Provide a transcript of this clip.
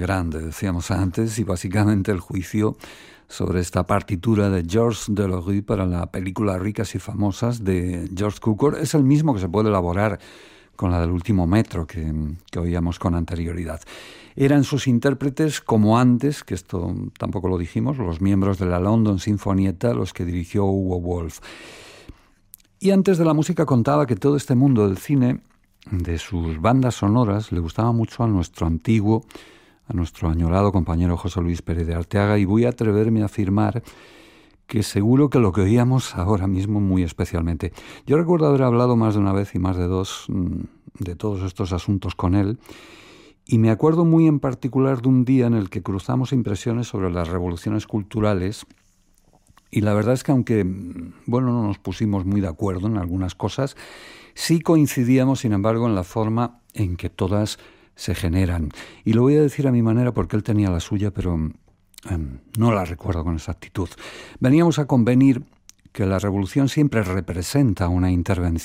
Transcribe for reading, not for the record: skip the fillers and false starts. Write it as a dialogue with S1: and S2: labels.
S1: grande, decíamos antes, y básicamente el juicio sobre esta partitura de Georges Delerue para la película Ricas y Famosas de George Cukor es el mismo que se puede elaborar con la del Último Metro que oíamos con anterioridad. Eran sus intérpretes, como antes, que esto tampoco lo dijimos, los miembros de la London Sinfonietta, los que dirigió Hugo Wolf. Y antes de la música contaba que todo este mundo del cine, de sus bandas sonoras, le gustaba mucho a nuestro antiguo, a nuestro añorado compañero José Luis Pérez de Arteaga, y voy a atreverme a afirmar que seguro que lo que oíamos ahora mismo muy especialmente. Yo recuerdo haber hablado más de una vez y más de dos de todos estos asuntos con él, y me acuerdo muy en particular de un día en el que cruzamos impresiones sobre las revoluciones culturales, y la verdad es que aunque, bueno, no nos pusimos muy de acuerdo en algunas cosas, sí coincidíamos, sin embargo, en la forma en que todas se generan. Y lo voy a decir a mi manera porque él tenía la suya, pero no la recuerdo con exactitud. Veníamos a convenir que la revolución siempre representa una intervención